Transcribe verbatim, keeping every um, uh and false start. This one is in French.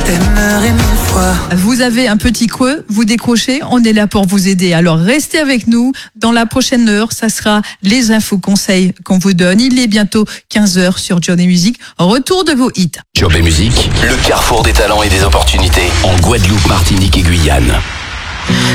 t'aimerai mille fois. Vous avez un petit creux, vous décrochez, on est là pour vous aider. Alors restez avec nous. Dans la prochaine heure, ça sera les infos conseils qu'on vous donne. Il est bientôt quinze heures sur Journée Musique. Retour de vos hits. Journée Musique, le carrefour des talents et des opportunités en Guadeloupe, Martinique et Guyane.